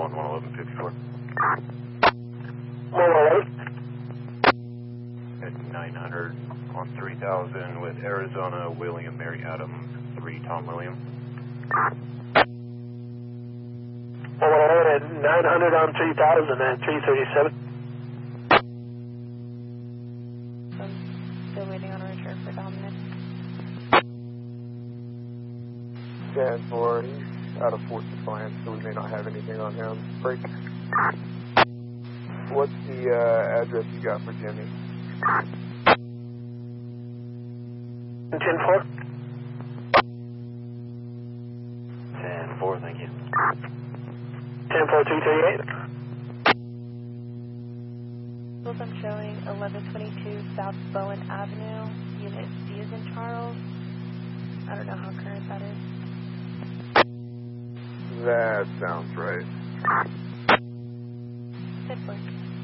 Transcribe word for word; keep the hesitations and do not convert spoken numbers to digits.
one one eleven fifty-four. one eleven. At nine hundred on three thousand with Arizona, William Mary Adams, three Tom William. one eleven at nine hundred on three thousand at three thirty-seven. I'm still waiting on a return for Dominic. ten four, he's out of Fort Defiance, so we may not have anything on him. Break. What's the uh, address you got for Jimmy? ten four. ten four, thank you. ten four two thirty-eight. I'm showing eleven twenty-two South Bowen Avenue, Unit C is in Charles. I don't know how current that is. That sounds right. Good work.